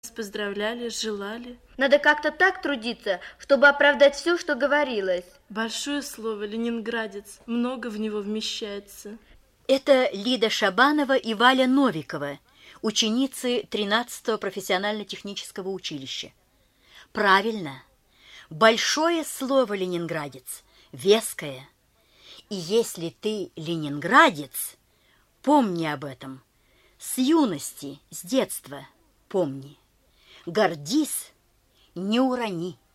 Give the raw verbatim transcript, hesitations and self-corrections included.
поздравляли, желали. Надо как-то так трудиться, чтобы оправдать все, что говорилось. Большое слово «ленинградец», много в него вмещается. Это Лида Шабанова и Валя Новикова, ученицы тринадцатого профессионально-технического училища. Правильно, большое слово «ленинградец», веское. И если ты ленинградец, помни об этом. С юности, с детства помни. Гордись, не урони.